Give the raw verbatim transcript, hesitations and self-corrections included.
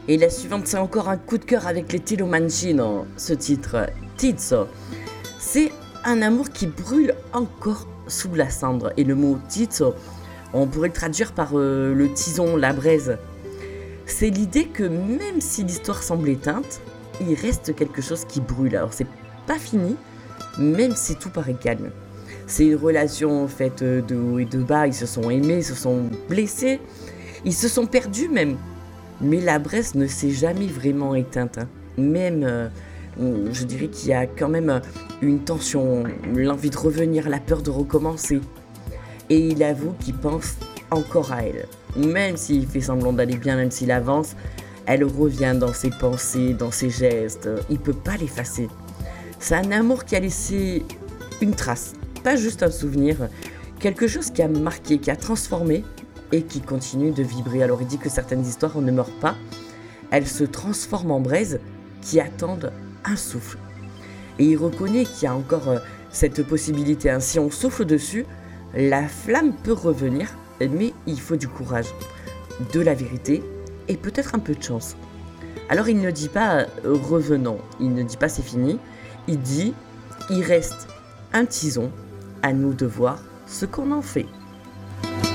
Et la suivante, c'est encore un coup de cœur avec les Tilomancino, ce titre, Tizzo. C'est un amour qui brûle encore sous la cendre. Et le mot Tizzo, on pourrait le traduire par euh, le tison, la braise. C'est l'idée que même si l'histoire semble éteinte, il reste quelque chose qui brûle. Alors c'est pas fini, même si tout paraît calme. C'est une relation faite de haut et de bas, ils se sont aimés, ils se sont blessés, ils se sont perdus même. Mais la braise ne s'est jamais vraiment éteinte. Hein. Même, euh, je dirais qu'il y a quand même une tension, l'envie de revenir, la peur de recommencer. Et il avoue qu'il pense encore à elle. Même s'il fait semblant d'aller bien, même s'il avance, elle revient dans ses pensées, dans ses gestes. Il ne peut pas l'effacer. C'est un amour qui a laissé une trace, pas juste un souvenir, quelque chose qui a marqué, qui a transformé et qui continue de vibrer. Alors il dit que certaines histoires ne meurent pas, elles se transforment en braises qui attendent un souffle. Et il reconnaît qu'il y a encore cette possibilité. Hein. Si on souffle dessus, la flamme peut revenir, mais il faut du courage, de la vérité et peut-être un peu de chance. Alors il ne dit pas euh, revenons, il ne dit pas c'est fini, il dit il reste un tison, à nous de voir ce qu'on en fait.